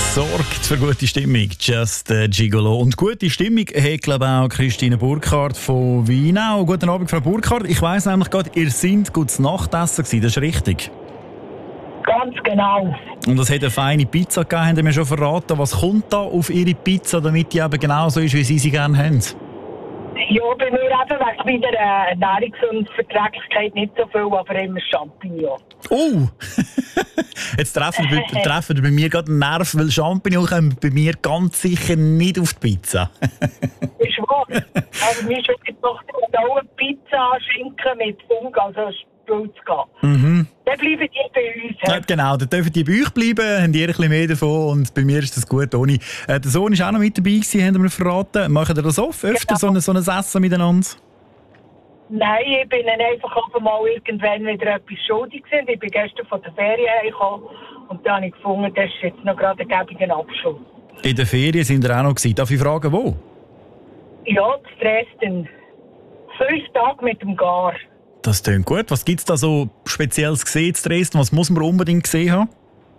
sorgt für gute Stimmung. Just Gigolo. Und gute Stimmung hat, glaube ich, auch Christine Burkhardt von Weinau. Guten Abend, Frau Burkhardt. Ich weiss nämlich gerade, ihr seid gutes Nachtessen gewesen. Das ist richtig. Ganz genau. Und es hat eine feine Pizza gegeben, haben Sie mir schon verraten. Was kommt da auf Ihre Pizza, damit die eben genau so ist, wie Sie sie gerne haben? Ja, bei mir eben wegen meiner Ernährungs- und Verträglichkeit nicht so viel, aber immer Champignon. Oh! Jetzt treffen wir bei mir gerade einen Nerv, weil Champignon kommen bei mir ganz sicher nicht auf die Pizza. Ist wahr. Also mir schmeckt doch auch eine Pizza, Schinken mit Funk, also Spülz gehen. Mhm. Dann bleiben die bei uns. Ja, genau, dann dürfen die bei euch bleiben, haben ihr ein bisschen mehr davon und bei mir ist das gut ohne. Der Sohn war auch noch mit dabei gewesen, haben wir mir verraten. Machen ihr das öfter, Genau. so ein Essen miteinander? Nein, ich bin dann einfach mal irgendwann wieder etwas schuldig gewesen. Ich bin gestern von der Ferien heimgekommen und dann habe ich gefunden, das ist jetzt noch gerade ein gäbiger Abschluss. In den Ferien sind ihr auch noch gewesen. Darf ich fragen, wo? Ja, zu Dresden. 5 Tage mit dem Gar. Das klingt gut. Was gibt es da so Spezielles gesehen in Dresden? Was muss man unbedingt gesehen haben?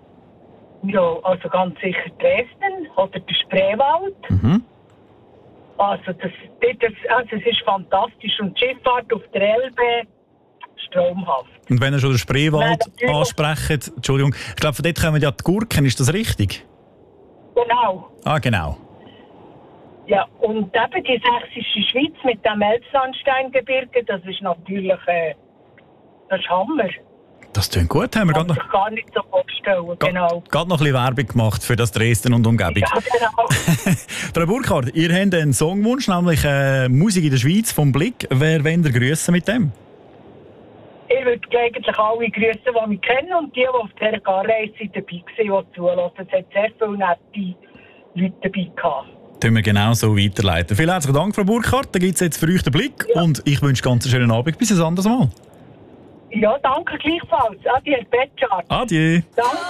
Ja, also ganz sicher Dresden oder der Spreewald. Mhm. Also, es ist fantastisch. Und die Schifffahrt auf der Elbe, stromhaft. Und wenn ihr schon den Spreewald Nein, ansprecht, Entschuldigung, ich glaube, von dort kommen ja die Gurken, ist das richtig? Genau. Ah, genau. Ja, und eben die sächsische Schweiz mit dem Elbsandsteingebirge, das ist natürlich das ist Hammer. Das klingt gut. Haben wir Kann gerade man noch, sich gar nicht so vorstellen. Genau. gerade noch ein bisschen Werbung gemacht für das Dresden und Umgebung. Ja, genau. Frau Burkhardt, ihr habt einen Songwunsch, nämlich Musik in der Schweiz vom Blick. Wer wollt ihr grüssen mit dem? Ich würde gelegentlich alle grüßen, die mich kennen und die auf dieser Garreise dabei waren, die zulassen. Es hat sehr viele nette Leute dabei gehabt. Können wir genau so weiterleiten. Vielen herzlichen Dank, Frau Burkhardt. Da gibt es jetzt für euch den Blick. Ja. Und ich wünsche ganz einen schönen Abend. Bis ein anderes Mal. Ja, danke gleichfalls. Adieu, Betschart. Adieu. Danke.